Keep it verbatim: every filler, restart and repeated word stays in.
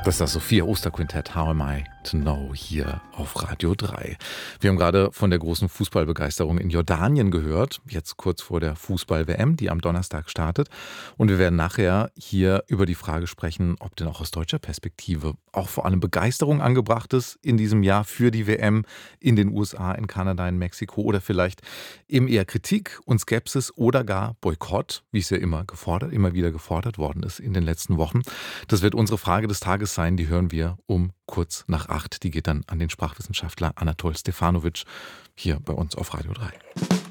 Das ist das Sophia Osterquintett, How Am I to Know, hier auf Radio drei. Wir haben gerade von der großen Fußballbegeisterung in Jordanien gehört, jetzt kurz vor der Fußball-W M, die am Donnerstag startet. Und wir werden nachher hier über die Frage sprechen, ob denn auch aus deutscher Perspektive auch vor allem Begeisterung angebracht ist in diesem Jahr für die W M in den U S A, in Kanada, in Mexiko oder vielleicht eben eher Kritik und Skepsis oder gar Boykott, wie es ja immer gefordert, immer wieder gefordert worden ist in den letzten Wochen. Das wird unsere Frage des Tages sein, die hören wir um kurz nach acht. Die geht dann an den Sprachwissenschaftler Anatol Stefanovic hier bei uns auf Radio drei.